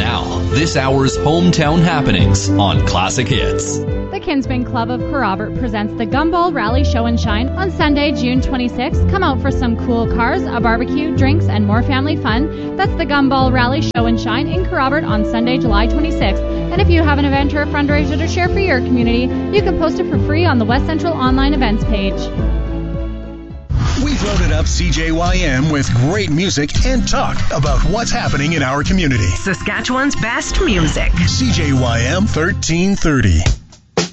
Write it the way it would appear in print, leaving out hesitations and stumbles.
Now, this hour's hometown happenings on Classic Hits. The Kinsman Club of Kerrobert presents the Gumball Rally Show and Shine on Sunday, June 26th. Come out for some cool cars, a barbecue, drinks, and more family fun. That's the Gumball Rally Show and Shine in Kerrobert on Sunday, July 26th. And if you have an event or a fundraiser to share for your community, you can post it for free on the West Central Online Events page. We've loaded up CJYM with great music and talk about what's happening in our community. Saskatchewan's best music. CJYM 1330.